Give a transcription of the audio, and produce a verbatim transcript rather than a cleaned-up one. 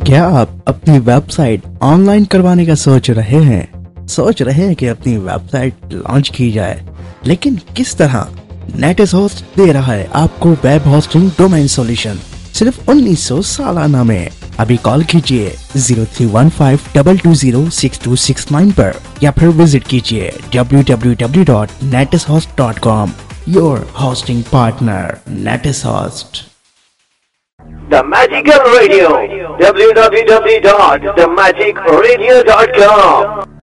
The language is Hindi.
क्या आप अपनी वेबसाइट ऑनलाइन करवाने का सोच रहे हैं सोच रहे हैं कि अपनी वेबसाइट लॉन्च की जाए, लेकिन किस तरह? नेटिस होस्ट दे रहा है आपको वेब होस्टिंग डोमेन सॉल्यूशन सिर्फ उन्नीस सौ सालाना में। अभी कॉल कीजिए zero three one five to to zero six to six nine पर या फिर विजिट कीजिए W W W dot नेटिस host dot com. Your hosting partner नेटिस host. The Magical Radio, w w w dot the magic radio dot com।